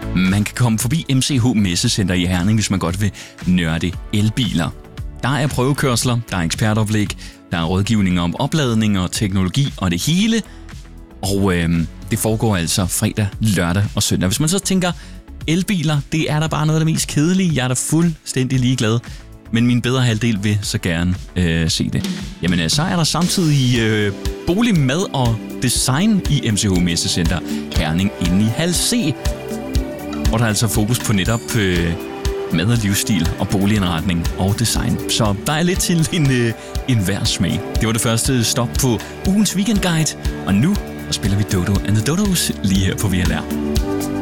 Man kan komme forbi MCH Messecenter i Herning, hvis man godt vil nørde elbiler. Der er prøvekørsler, der er ekspertoplæg, der er rådgivning om opladning og teknologi og det hele. Og det foregår altså fredag, lørdag og søndag. Hvis man så tænker, elbiler, det er da bare noget af det mest kedelige. Jeg er da fuldstændig ligeglad. Men min bedre halvdel vil så gerne se det. Jamen, så er der samtidig bolig, mad og design i MCH Messecenter Herning inde i Hal C. Og der er altså fokus på netop mad og livsstil og boligindretning og design. Så der er lidt til en hver smag. Det var det første stop på ugens weekendguide. Og nu spiller vi Dodo and the Dodos lige her på VLR.